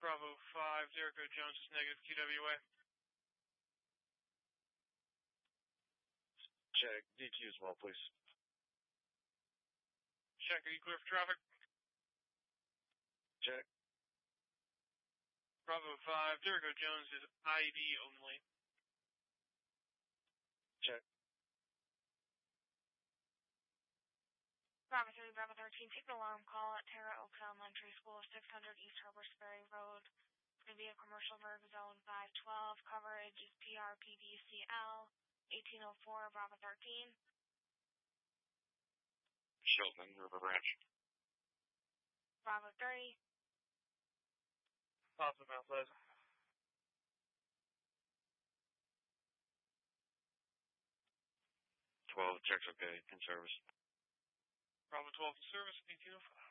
Bravo 5, Jericho Jones is negative QWA. Check. DT as well, please. Check, are you clear for traffic? Check. Bravo 5, Jericho Jones is ID only. Check. Bravo 3, Bravo 13, take an alarm call at Terra Oaks Elementary School, 600 East Harper-Sperry Road. It's going to be a commercial verb zone 512. Coverage is PRPDCL 1804, Bravo 13. Shelton, River Branch. Bravo 3. Papa Mount Pleasant. 12, checks okay, in service. Bravo 12 in service, 1805.